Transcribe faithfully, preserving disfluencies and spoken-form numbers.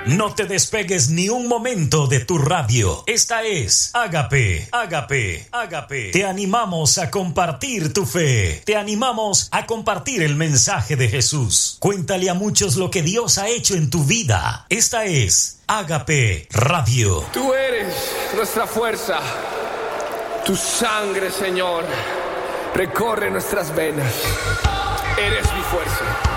No te despegues ni un momento de tu radio. Esta es Ágape, Ágape, Ágape. Te animamos a compartir tu fe. Te animamos a compartir el mensaje de Jesús. Cuéntale a muchos lo que Dios ha hecho en tu vida. Esta es Ágape Radio. Tú eres nuestra fuerza. Tu sangre, Señor, recorre nuestras venas. Eres mi fuerza.